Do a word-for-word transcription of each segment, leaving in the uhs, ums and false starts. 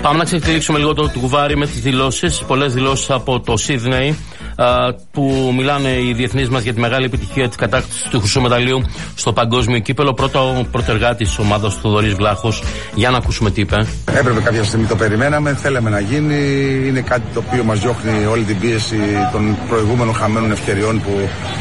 Πάμε να ξεκτηρίξουμε λίγο το κουβάρι με τις δηλώσεις. Πολλές δηλώσεις από το Σίδνεϊ που μιλάνε οι διεθνείς μας για τη μεγάλη επιτυχία της κατάκτησης του χρυσού μεταλλίου στο παγκόσμιο κύπελο. Πρώτα ο πρωτεργάτης της ομάδας του Θοδωρής Βλάχος. Για να ακούσουμε τι είπε. Έπρεπε κάποια στιγμή, το περιμέναμε, θέλαμε να γίνει. Είναι κάτι το οποίο μας διώχνει όλη την πίεση των προηγούμενων χαμένων ευκαιριών που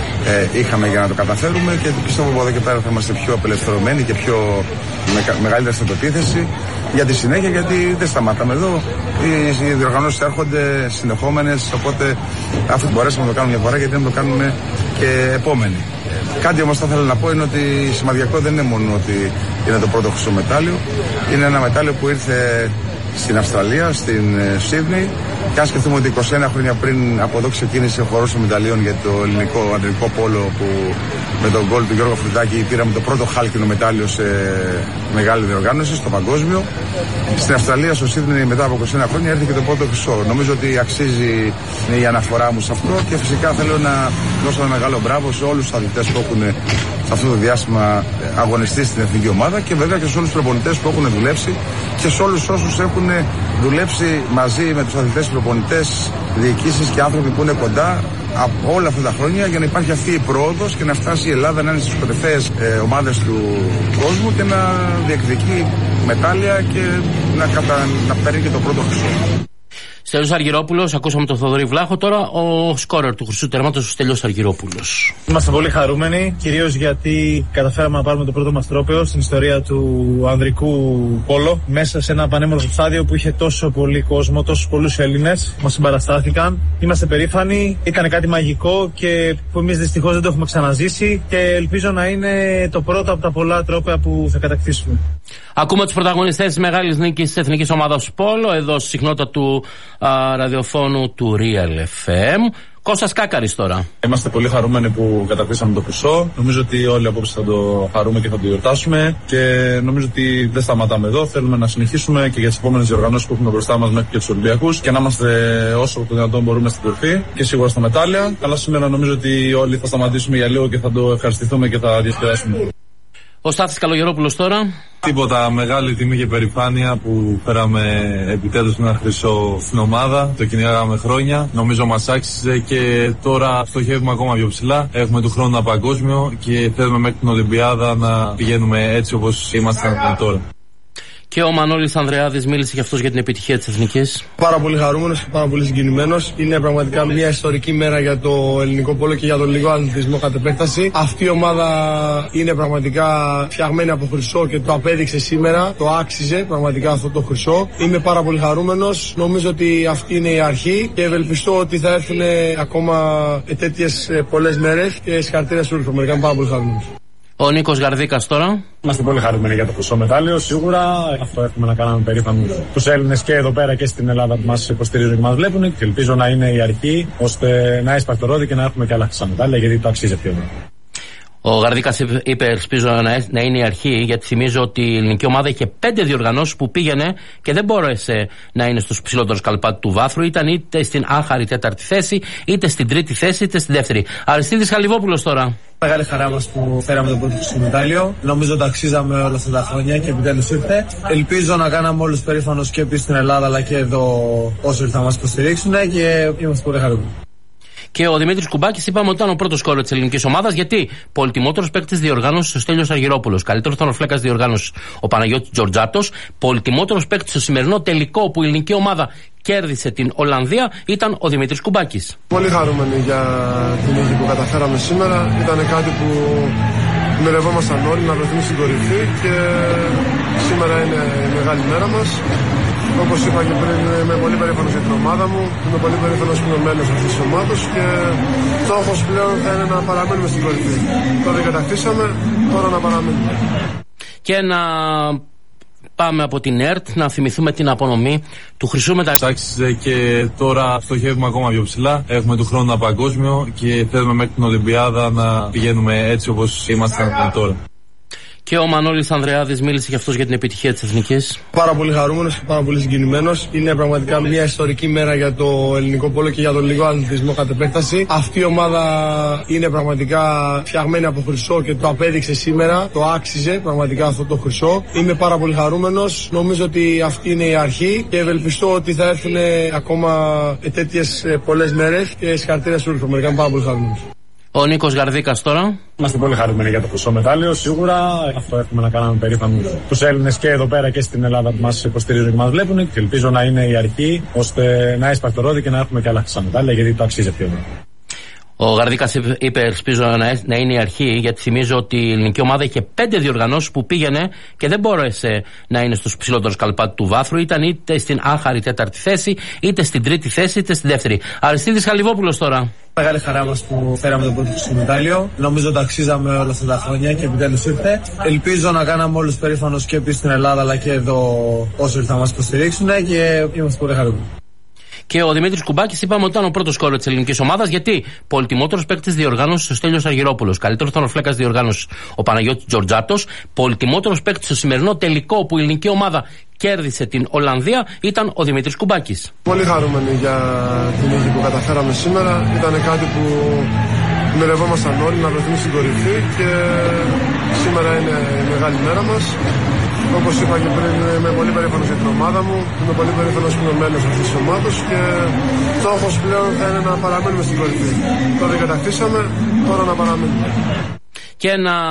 ε, είχαμε για να το καταφέρουμε, και πιστεύω από εδώ και πέρα θα είμαστε πιο απελευθερωμένοι και πιο με, μεγαλύτερη αυτοπεποίθηση για τη συνέχεια, γιατί δεν σταματάμε εδώ. Οι, οι διοργανώσεις έρχονται συνεχόμενες, οπότε αφού μπορέσαμε να το κάνουμε μια φορά, γιατί να το κάνουμε και επόμενη. Κάτι όμως θα ήθελα να πω είναι ότι σημαντικό δεν είναι μόνο ότι είναι το πρώτο χρυσό μετάλλιο. Είναι ένα μετάλλιο που ήρθε στην Αυστραλία, στην Σίδνεϊ, και αν σκεφτούμε ότι είκοσι ένα χρόνια πριν από εδώ ξεκίνησε ο χορός των μεταλλίων για το ελληνικό αντρικό πόλο, που με τον γκολ του Γιώργου Φρυντάκη πήραμε το πρώτο χάλκινο μετάλλιο σε μεγάλη διοργάνωση, στο παγκόσμιο. Στην Αυστραλία, στο Σίδνεϊ, μετά από είκοσι ένα χρόνια έρθει και το πρώτο χρυσό. Νομίζω ότι αξίζει η αναφορά μου σε αυτό, και φυσικά θέλω να δώσω ένα μεγάλο μπράβο σε όλους τους αθλητές που έχουν σε αυτό το διάστημα αγωνιστεί στην εθνική ομάδα, και βέβαια και σε όλους τους προπονητές που έχουν δουλέψει, και σε όλους όσους έχουν δουλέψει μαζί με τους αθλητές, προπονητές, διοικήσεις και άνθρωποι που είναι κοντά από όλα αυτά τα χρόνια, για να υπάρχει αυτή η πρόοδος και να φτάσει η Ελλάδα να είναι στις κορυφαίες ε, ομάδες του κόσμου και να διεκδικεί μετάλλια και να, κατα... να παίρνει και το πρώτο χρυσό. Στέλιος Αργυρόπουλος, ακούσαμε τον Θοδωρή Βλάχο. Τώρα ο σκόρερ του χρυσού τερμάτος, ο Στέλιος Αργυρόπουλος. Είμαστε πολύ χαρούμενοι, κυρίως γιατί καταφέραμε να πάρουμε το πρώτο μας τρόπαιο στην ιστορία του ανδρικού πόλο, μέσα σε ένα πανέμορφο στάδιο που είχε τόσο πολύ κόσμο, τόσους πολλούς Έλληνες. Μας συμπαραστάθηκαν. Είμαστε περήφανοι. Ήταν κάτι μαγικό και που εμείς δυστυχώς δεν το έχουμε ξαναζήσει, και ελπίζω να είναι το πρώτο από τα πολλά τρόπαια που θα κατακτήσουμε. Ακούμε τους πρωταγωνιστές της μεγάλης νίκης της εθνικής ομάδας Πόλο, εδώ στη συχνότητα του α, ραδιοφώνου του Real εφ εμ. Κώστας Κάκαρης τώρα. Είμαστε πολύ χαρούμενοι που κατακτήσαμε το χρυσό. Νομίζω ότι όλοι απόψε θα το χαρούμε και θα το γιορτάσουμε. Και νομίζω ότι δεν σταματάμε εδώ. Θέλουμε να συνεχίσουμε και για τις επόμενες διοργανώσεις που έχουμε μπροστά μας μέχρι και τους Ολυμπιακούς, και να είμαστε όσο το δυνατόν μπορούμε στην κορυφή και σίγουρα στα μετάλλια. Αλλά σήμερα νομίζω ότι όλοι θα σταματήσουμε για λίγο και θα το ευχαριστηθούμε και θα διασκεδάσουμε. Ο Στάθης Καλογερόπουλος τώρα. Τίποτα, μεγάλη τιμή και περηφάνεια που φέραμε επιτέλους ένα χρυσό στην ομάδα. Το κυνηγάγαμε χρόνια. Νομίζω μας άξιζε και τώρα στοχεύουμε ακόμα πιο ψηλά. Έχουμε του χρόνου ένα παγκόσμιο και θέλουμε μέχρι την Ολυμπιάδα να πηγαίνουμε έτσι όπως ήμασταν τώρα. Και ο Μανώλης Ανδρεάδης μίλησε και αυτός για την επιτυχία της εθνικής. Πάρα πολύ χαρούμενος και πάρα πολύ συγκινημένος. Είναι πραγματικά μια ιστορική μέρα για το ελληνικό πόλο και για τον ελληνικό αθλητισμό κατ' επέκταση. Αυτή η ομάδα είναι πραγματικά φτιαγμένη από χρυσό και το απέδειξε σήμερα. Το άξιζε πραγματικά αυτό το χρυσό. Είμαι πάρα πολύ χαρούμενος. Νομίζω ότι αυτή είναι η αρχή και ευελπιστώ ότι θα έρθουν ακόμα τέτοιες πολλές μέρες. Και συγχαρητήρια στους όλους. Πραγματικά είμαι πάρα πολύ χαρούμενος. Ο Νίκος Γαρδίκας τώρα. Είμαστε πολύ χαρούμενοι για το χρυσό μετάλλιο. Σίγουρα αυτό έχουμε να κάνουμε περήφανοι τους Έλληνες και εδώ πέρα και στην Ελλάδα που μας υποστηρίζουν και μας βλέπουν. Και ελπίζω να είναι η αρχή ώστε να έσπαρει το ρόδι και να έχουμε και άλλα χρυσά μετάλλια, γιατί το αξίζει αυτό. Ο Γαρδίκας είπε, ελπίζω να είναι η αρχή, γιατί θυμίζω ότι η ελληνική ομάδα είχε πέντε διοργανώσεις που πήγαινε και δεν μπόρεσε να είναι στους ψηλότερους καλπάτους του βάθρου. Ήταν είτε στην άχαρη τέταρτη θέση, είτε στην τρίτη θέση, είτε στην δεύτερη. Αριστίδης Χαλιβόπουλος τώρα. Μεγάλη χαρά μας που φέραμε το πρώτο χρυσό μετάλλιο. Νομίζω ότι αξίζαμε όλα αυτά τα χρόνια και επιτέλους ήρθε. Ελπίζω να κάναμε όλους περήφανος και επίσης στην Ελλάδα αλλά και εδώ όσοι ήρθαν να μας υποστηρίξουν, και είμαστε πολύ χαρούμενοι. Και ο Δημήτρης Κουμπάκης είπαμε ότι ήταν ο πρώτος σκόρερ της ελληνικής ομάδας, γιατί πολυτιμότερος παίκτης διοργάνωσης ο Στέλιος Αργυρόπουλος, καλύτερος τερματοφύλακας διοργάνωσης ο Παναγιώτης Τζορτζάτος, πολυτιμότερος παίκτης στο σημερινό τελικό που η ελληνική ομάδα κέρδισε την Ολλανδία ήταν ο Δημήτρης Κουμπάκης. Πολύ χαρούμενοι για την νίκη που καταφέραμε σήμερα. Ήταν κάτι που μοιρευόμασταν όλοι, να βρεθούμε στην κορυφή, και σήμερα είναι η μεγάλη μέρα μας. Όπως είπα και πριν, είμαι πολύ περήφανος για την ομάδα μου. Είμαι πολύ περήφανος που είμαι μέλος αυτής της ομάδας και στόχος πλέον θα είναι να παραμείνουμε στην κορυφή. Τώρα κατακτήσαμε, τώρα να παραμείνουμε. Και να πάμε από την ΕΡΤ να θυμηθούμε την απονομή του χρυσού μεταλλίου. Άξιζε και τώρα στοχεύουμε ακόμα πιο ψηλά. Έχουμε του χρόνου ένα παγκόσμιο και θέλουμε μέχρι την Ολυμπιάδα να πηγαίνουμε έτσι όπως ήμασταν τώρα. Και ο Μανώλης Ανδρεάδης μίλησε και αυτός για την επιτυχία της Εθνικής. Πάρα πολύ χαρούμενος και πάρα πολύ συγκινημένος. Είναι πραγματικά μια ιστορική μέρα για το ελληνικό πόλο και για τον ελληνικό αθλητισμό κατ' επέκταση. Αυτή η ομάδα είναι πραγματικά φτιαγμένη από χρυσό και το απέδειξε σήμερα. Το άξιζε πραγματικά αυτό το χρυσό. Είμαι πάρα πολύ χαρούμενος. Νομίζω ότι αυτή είναι η αρχή και ευελπιστώ ότι θα έρθουν ακόμα τέτοιες πολλές μέρες και συγχαρητήρια σε όλους. Πραγματικά είμαι πάρα πολύ χαρούμενος. Ο Νίκος Γαρδίκας τώρα. Είμαστε πολύ χαρούμενοι για το χρυσό μετάλλιο. Σίγουρα αυτό έχουμε να κάνουμε περήφανο τους Έλληνες και εδώ πέρα και στην Ελλάδα που μας υποστηρίζουν και μας βλέπουν. Και ελπίζω να είναι η αρχή ώστε να έσπαρε το ρόδι και να έχουμε και άλλα χρυσά μετάλλια, γιατί το αξίζει αυτή η ομάδα. Ο Γαρδίκας είπε, ελπίζω να είναι η αρχή, γιατί θυμίζω ότι η ελληνική ομάδα είχε πέντε διοργανώσεις που πήγαινε και δεν μπόρεσε να είναι στους ψηλότερους καλπάτους του βάθρου. Ήταν είτε στην άχαρη τέταρτη θέση, είτε στην τρίτη θέση, είτε στην δεύτερη. Αριστίδης Χαλιβόπουλος τώρα. Μεγάλη χαρά μας που φέραμε το πρώτο στο μετάλλιο. Νομίζω ότι αξίζαμε όλα αυτά τα χρόνια και επιτέλους ήρθε. Ελπίζω να κάναμε όλους περήφανους και επίσης στην Ελλάδα αλλά και εδώ όσοι θα μας υποστηρίξουν και είμαστε πολύ χαρούμενοι. Και ο Δημήτρης Κουμπάκης είπαμε ότι ήταν ο πρώτος σκόρερ της ελληνικής ομάδας, γιατί πολυτιμότερος παίκτης διοργάνωσης ο Στέλιος Αργυρόπουλος, καλύτερος τερματοφύλακας διοργάνωσης ο Παναγιώτης Τζορτζάτος, πολυτιμότερος παίκτης στο σημερινό τελικό που η ελληνική ομάδα κέρδισε την Ολλανδία ήταν ο Δημήτρης Κουμπάκης. Πολύ χαρούμενοι για την νίκη που καταφέραμε σήμερα. Ήταν κάτι που μοιρευόμασταν όλοι να βρεθούμε στην κορυφή και σήμερα είναι η μεγάλη μέρα μας. Όπως είπα και πριν, είμαι πολύ περήφανος για την ομάδα μου. Είμαι πολύ περήφανος που είμαι μέλος αυτής της ομάδας και στόχος πλέον θα είναι να παραμείνουμε στην κορυφή. Τώρα κατακτήσαμε, τώρα να παραμείνουμε. Και να